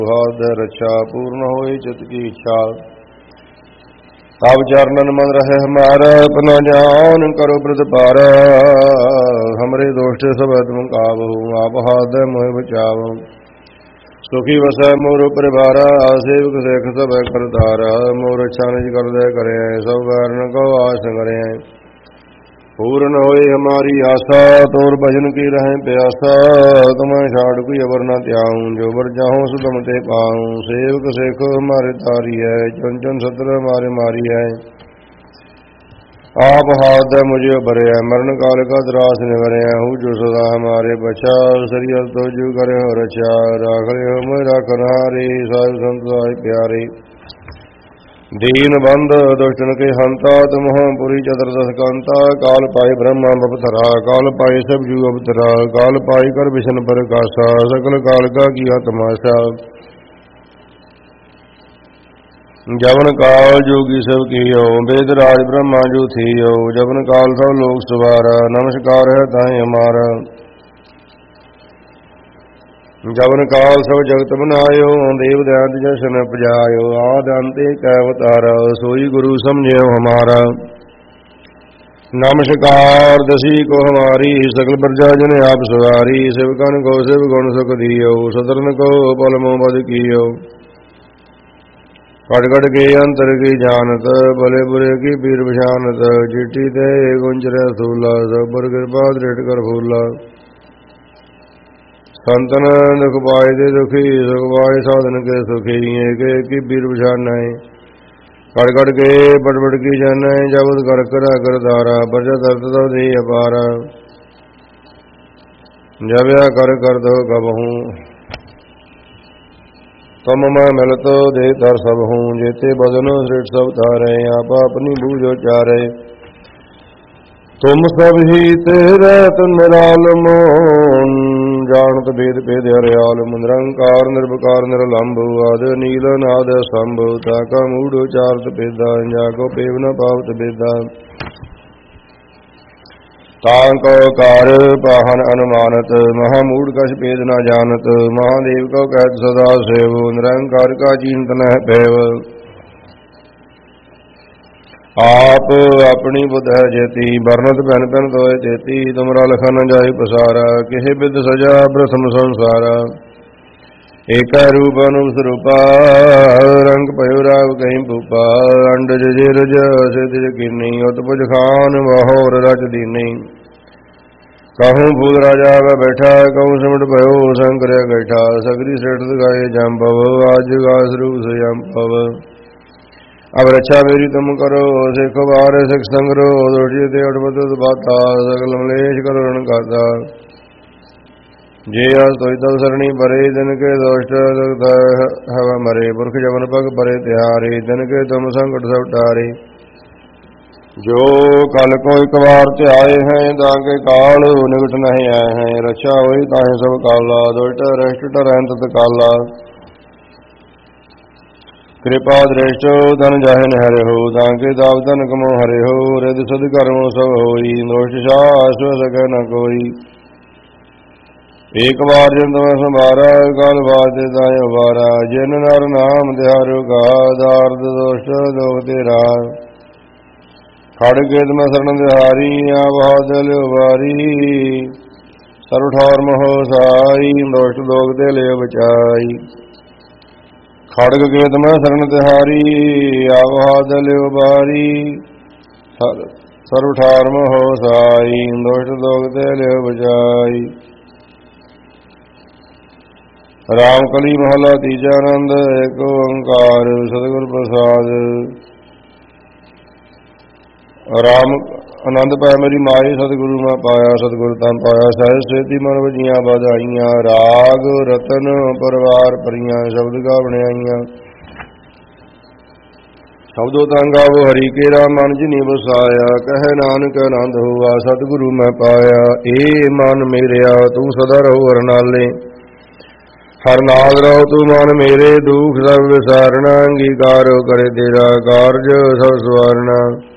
सुहाद रक्षा पूर्ण होई चित की इच्छा। तब चरणन मन रहे हमारा अपना जान करो प्रतिपारा। हमरे दोष सब तुम काबू आप हाथ मोह बचाओ। सुखी वसै मोर परिवारा सेवक देख सब करतारा। मोर अच्छा निज कर दे करे सब वैरन को आस करे। पूर्ण होए हमारी आशा तोर भजन की रहे प्यासा। तुम्हें छाड़ कोई अबर न त्याऊं जो बर जाऊं सुदम ते पाऊं। सेवक सेखो हमारे तारी है चुन चुन सत्र हमारे मारी है। आप हाथ मुझे भरे है मरण काल का त्रास निवरे हूँ जो सदा हमारे बचा। शरीर तो जो करे हो रचा राख हो मेरा कनारे साधु संत प्यारे। दीन बंद दुष्टन के हंता तुम हो पुरी चतुर्दश कांता। काल पाई ब्रह्मा बपथरा काल पाई सब जू अवतरा। काल पाई कर विष्णु प्रकाशा सकल काल का किया तमाशा। जवन काल जोगी सब कियो वेद राज ब्रह्मा जो थियो। जवन काल सब लोग सवारा नमस्कार है ताई हमारा। जवन काल सब जगत बनायो देव दयात जसन उपजायो। आदि अंत एक अवतारा सोई गुरु समझो हमारा। नमस्कार दसी को हमारी सकल प्रजा जन आप सवारी। शिवकन को शिव गुण सुख दियो सतरन को बल मोह बद कियो। कटकट के अंतर की जानत भले बुरे की पीर पछानत। चिट्ठी दे गुंजर सूला सबर कृपा दृढ़ कर फूला। संतन दुख पाए दे दुखी सुख पाए साधन के सुखी। एक की पीर पछान कटकट के पटपट की जन जबद कर कर धारा। प्रजा दर्द दो दे अपारा जब या कर दो कबहूँ। तम मैं मिलतो दे तर सब हूँ जेते बदनो श्रेष्ठ सब तारे। आप अपनी बूझो चारे तुम सब ही तेरे तुम निराल मोन। जानत भेद भेद हरियाल निरंकार निर्विकार निरलंब। आद नील नाद संभ ताका मूढ़ चारत भेदा। जाको पेव न पावत भेदा। तांको कार पाहन अनुमानत महामूढ़ कछ भेद न जानत। महादेव को कहत सदा सेव निरंकार का चिंतन है भैव। आप अपनी बुद्ध है जेती बरनत पहन पहन तो चेती। तुमरा लखन जाय पसारा किहे विद सजा प्रथम संसारा। एक रूप अनुप स्वरूपा रंग पयो राव कहीं भूपा। अंडज जिरज सिद्ध कीनी उत्पुज खान बहोर रच दीनी। कहूँ फूल राजा व बैठा कहूँ सिमट भयो शंकर बैठा। सगरी श्रेष्ठ गाये जम्भव आज गास रूप से अम्भव। अब रक्षा मेरी तुम करो सिख बार सिख संग्रो। दोषिते अटपत बाता सकल मलेश करो रण गाता। जे आज तो तब सरणी परे दिन के दोष्ट हवा मरे। पुरख जवन पग परे तिहारे दिन के तुम संकट सब टारे। जो कल को एक बार त्याए हैं ताके काल निकट नहीं आए हैं। रक्षा हुई ताहे सब काला दुष्ट रष्ट टरहन तत काला। कृपा दृष्ट धन जाहे हरे हो ताके दाव धन कमो हरे हो। हृद सद कर्मो सब होई दोष शाश्व सके न कोई। एक बार जन तुम्हें संभारा काल बाद दाय उबारा। जिन नर नाम तिहारो का दार्द दोष दोग तेरा। खड़गे तुम्हें शरण तिहारी आबाद उबारी। सर्वठार महो साई दोष दोग ते ले बचाई। खड़ग के तुम्हें शरण तिहारी आबाद उबारी। सर्वठार महो साई दोष दोग ते ले बचाई। रामकली महला तीजा आनंद एक ओंकार सतगुरु प्रसाद। राम आनंद पाया मेरी माई सतगुरु में पाया सतगुरु तम पाया। सहज सेती मन वजियां बधाइयां। राग रतन परिवार परियां शब्द गा बनाइयां। शब्दों तंगा वो हरि के राम मन जिनी बसाया। कहे नानक आनंद हुआ सतगुरु में पाया। ए मन मेरिया तू सदा रहो हरनाले। हर नाल रहो तू मन मेरे दुख सब विसारना। अंगीकार करे तेरा कार्य सब सवारना।